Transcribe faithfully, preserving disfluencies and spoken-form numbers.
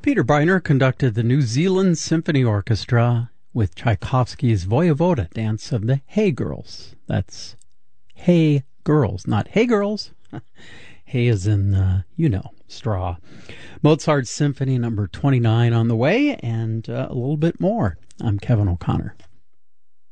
Peter Briner conducted the New Zealand Symphony Orchestra with Tchaikovsky's Voyevoda dance of the Hey Girls. That's Hey Girls, not Hey Girls. Hay is in, uh, you know, straw. Mozart's Symphony number twenty-nine on the way, and uh, a little bit more. I'm Kevin O'Connor.